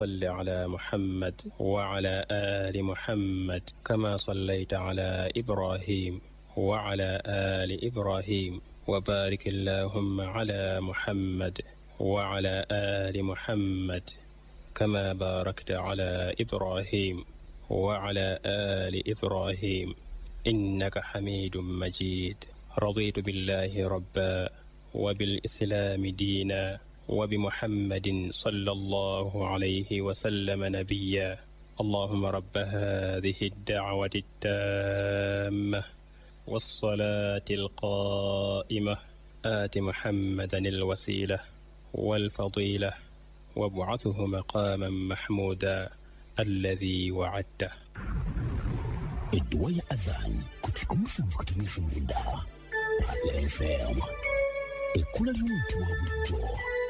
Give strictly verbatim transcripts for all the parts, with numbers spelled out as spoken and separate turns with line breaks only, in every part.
صل على محمد وعلى آل محمد كما صليت على إبراهيم وعلى آل إبراهيم وبارك اللهم على محمد وعلى آل محمد كما باركت على إبراهيم وعلى آل إبراهيم إنك حميد مجيد. رضيت بالله ربا وبالإسلام دينا وبمحمد صلى الله عليه وسلم نبيا. اللهم رب هذه الدعوة التامة والصلاة القائمة آت محمدا الوسيلة والفضيلة وابعثه مقاما محمودا الذي وعدته.
الدواء أذان كتكم سنفكتني سمرندا على فهم الكل اليوم توابجو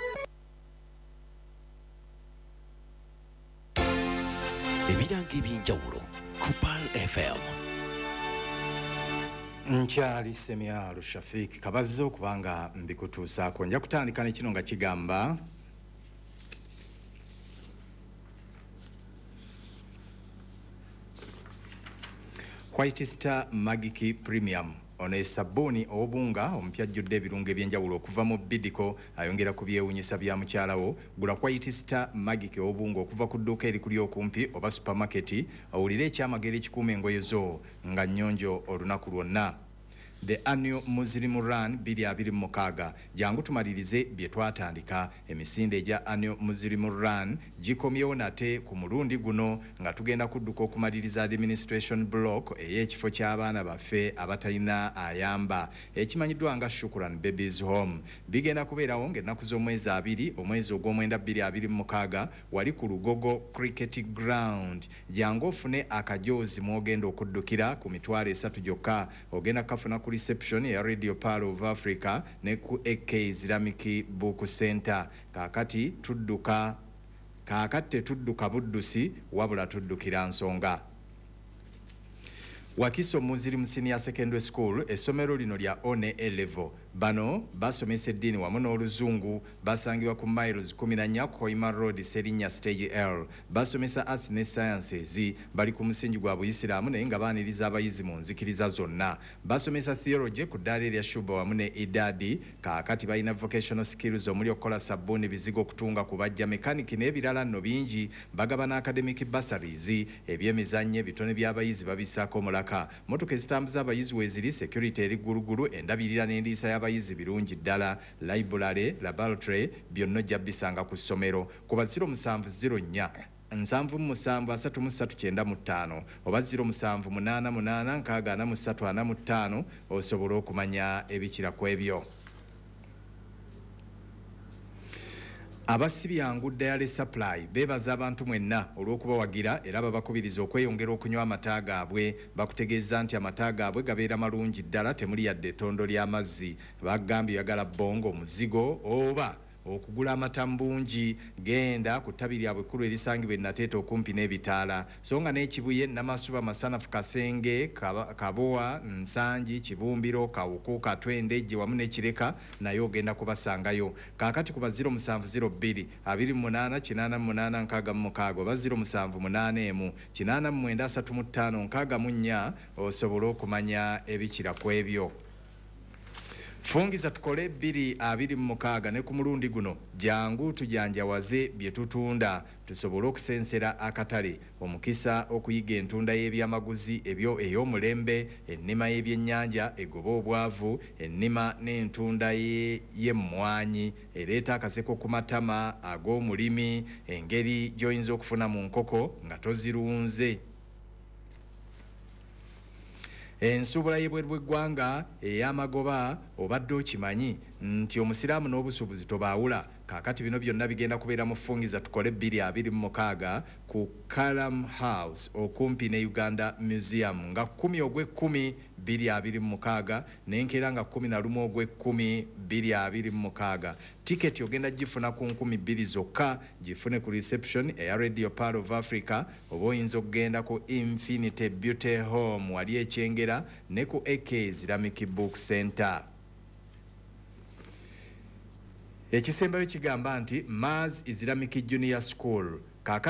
ebirango ebyenjawulo Kupal F M.
Nkyali Semyalo Shafik kabazze okubanga mbikutuusaako. Nja kutandika ne kino nga kigamba White Star Magiki Premium ono esabuni obunga omupya jjudde ebirungo ebyenjawulo okuva mu Bidiko ayongera ku byewunyisa bya mukyalawo. Gula White Star Magiki obunga okuva ku dduuka erikuli okumpi oba supermarket owulire ekyamagero ekikuuma engoye zo nga nnyonjo olunaku lwonna. The annual Muslim Run bili abiri mukaga jangu tumalirize bye twatandika. Emisinde egya annual Muslim Run gikomyewo nate ku mulundi guno nga tugenda kudduka okumaliriza administration block ey'ekifo ky'abaana baffe abatalina ayamba ekimanyiddwa nga Shukran Babies Home. Bigenda kubeerawo ng'ennaku z'omwezi abiri omwezi ogw'omwenda bbiri abiri mukaga wali ku Lugogo Cricket Ground. Jangu ofune akajoozi mwogenda okuddukira ku mitwalo esatu gyokka. Ogenda kafuna ku reception ya Radio Palo of Africa ne ku A K Islamic Book Center. Kakati tudduka kakati tudduka buddusi wabula tuddukira nsonga. Wakiso Muslim Senior Secondary School essomero lino lya One A level. Bano basomesa eddiini wamu n'oluzungu basangibwa ku miles kumi na nnya Koima Road Serinya Stage L. Basomesa arts ne sciences bali ku musingi gwa Buyisiraamu naye nga baaniriza abayizi mu nzikiriza zonna. Basomesa theology ku ddaala erya Shuba wamu ne Idadi. Kaakati balina vocational skills omuli okukola sabbuuni, bizigo, okutunga, kubajja, mechanic n'ebirala nno bingi. Bagabana academic bursaries. Ebyemizannyo ebitone by'abayizi babissaako mulaka. Motoka ezitambuza abayizi weeziri, security eri ggulugulu, endabirira n'endiisa y'abayizi birungi ddala. Library, laboratory byonna ojja bisanga ku ssomero. Kuba zero musanvu zero nnya nsanvu musanvu asatu mu ssatu kyenda mu ttaano oba zero musanvu munaana munaana nkaaga ana mu ssatu ana mu ttaano osobola okumanya ebikira ku ebyo. Abasibyangu Dairy Supply bebaza abantu mwenna olw'okubawagira era babakubiriza okweyongera okunywa amata gaabwe. Bakutegeeza nti amata gaabwe gabeera malungi ddala, temuli yadde ettondo ly'amazzi. Bagambye yagala bongo muzigo oba okugula amata mbungi genda ku ttabi lyabwe ekkulu erisangibwa e Nateete okumpi n'ebitaala. So nga n'ekibuye, Namasuba, Masanafu, Kasenge, Kabowa, Nsangi, Kibumbiro, Kawuku, Katwende, gye wamu n'Ekireka naye ogenda kubasangayo. Kaakati kuba zero musanvu zero bbiri abiri mu munaana kinaana mu munaana nkaaga mu mukaaga oba zero musanvu munaana emu kinaana mu mwenda asatu mu ttaano nkaaga mu nnya osobola okumanya ebikira ku ebyo. Fungiza tukole bbiri abiri mu mukaaga ne ku mulundi guno jangu tujanjawaze bye tutunda tusobole okusensera akatale. Omukisa okuyiga entunda y'ebyamaguzi ebyo ey'omulembe, ennima y'ebyennyanja egoba obwavu, ennima n'entunda y'emmwanyi ereeta akaseko ku matama ag'omulimi, engeri gy'oyinza okufuna mu nkoko nga tozirunze. Ensubula y'ebweru bw'eggwanga ey'amagoba obadde okimanyi nti omusiraamu n'obusuubuzi tobaawula. Kaakati bino byonna bigenda kubeera mu Fungiza tukole bbiri abiri mu mukaaga ku Kalam House okumpi ne Uganda Museum nga kkumi ogw'ekkumi bbiri abiri mu mukaaga n'enkeera nga kkumi na lumu ogw'ekkumi bbiri abiri mu mukaaga. Tiketi ogenda gifuna ku nkumi bbiri zokka. Gifune ku reception eya Radio Palo of Africa oba oyinza okugenda ku Infinity Beauty Home wali ekyengera ne ku A K Islamic Book Center. Ekisembayo kigamba nti Maz Islamic Junior School